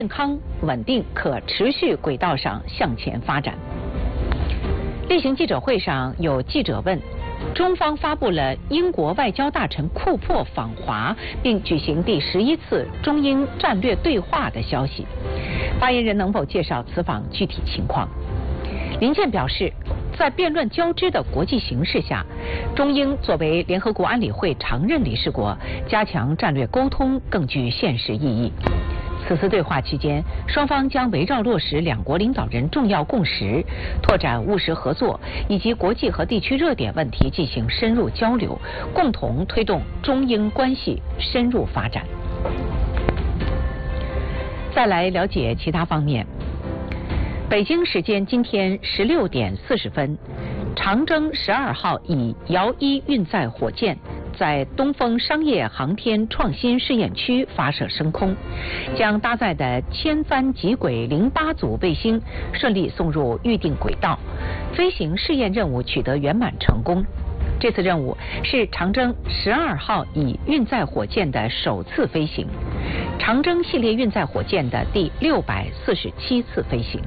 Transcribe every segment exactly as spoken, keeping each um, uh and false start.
健康、稳定、可持续轨道上向前发展。例行记者会上，有记者问，中方发布了英国外交大臣库珀访华，并举行第十一次中英战略对话的消息，发言人能否介绍此访具体情况？林健表示，在辩论交织的国际形势下，中英作为联合国安理会常任理事国，加强战略沟通更具现实意义。此次对话期间，双方将围绕落实两国领导人重要共识、拓展务实合作以及国际和地区热点问题进行深入交流，共同推动中英关系深入发展。再来了解其他方面。北京时间今天十六点四十分，长征十二号乙遥一运载火箭在东风商业航天创新试验区发射升空，将搭载的千帆极轨零八组卫星顺利送入预定轨道，飞行试验任务取得圆满成功。这次任务是长征十二号乙运载火箭的首次飞行，长征系列运载火箭的第六百四十七次飞行。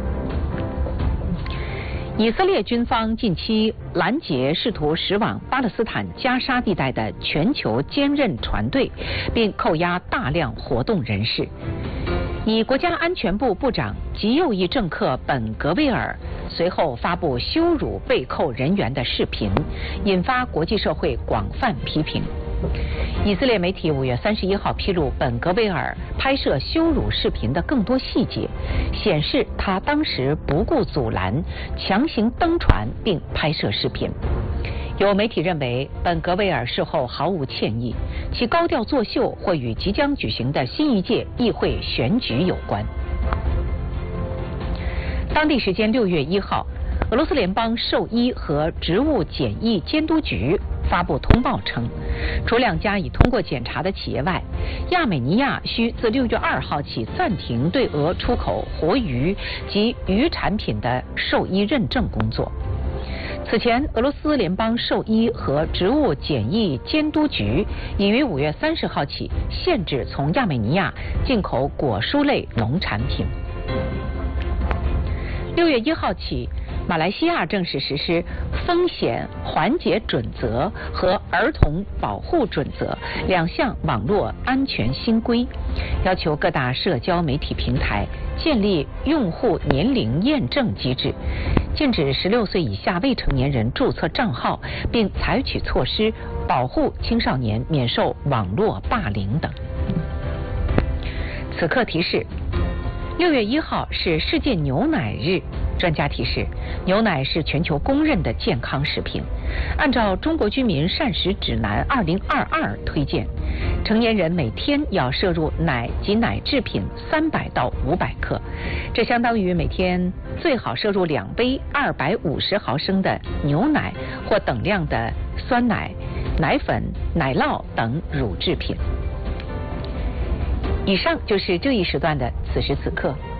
以色列军方近期拦截试图驶往巴勒斯坦加沙地带的全球坚韧船队，并扣押大量活动人士。以国家安全部部长极右翼政客本格威尔随后发布羞辱被扣人员的视频，引发国际社会广泛批评。以色列媒体五月三十一号披露本格威尔拍摄羞辱视频的更多细节，显示他当时不顾阻拦，强行登船并拍摄视频。有媒体认为本格威尔事后毫无歉意，其高调作秀或与即将举行的新一届议会选举有关。当地时间六月一号，俄罗斯联邦兽医和植物检疫监督局发布通报称，除两家已通过检查的企业外，亚美尼亚需自六月二号起暂停对俄出口活鱼及鱼产品的兽医认证工作。此前，俄罗斯联邦兽医和植物检疫监督局已于五月三十号起限制从亚美尼亚进口果蔬类农产品。六月一号起，马来西亚正式实施风险缓解准则和儿童保护准则两项网络安全新规，要求各大社交媒体平台建立用户年龄验证机制，禁止十六岁以下未成年人注册账号，并采取措施保护青少年免受网络霸凌等。此刻提示：六月一号是世界牛奶日。专家提示，牛奶是全球公认的健康食品。按照中国居民膳食指南二零二二推荐，成年人每天要摄入奶及奶制品三百到五百克，这相当于每天最好摄入两杯二百五十毫升的牛奶或等量的酸奶、奶粉、奶酪等乳制品。以上就是这一时段的此时此刻。